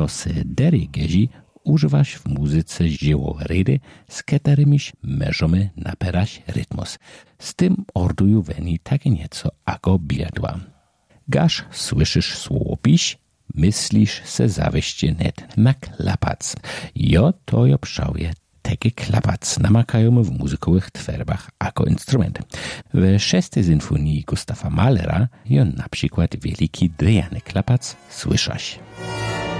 to se dirigerzy używasz w muzyce dziełowe rydy, z którymiś możemy napierać rytmus. Z tym ordują weni takie nieco jako biadła. Gaż słyszysz słopis, myślisz se zawieście net na klapac. Jo to jo pszałje taki klapac namakają w muzykowych twerbach jako instrument. W 6. symfonii Gustawa Mahlera jo na przykład wielki drejany klapac słyszasz.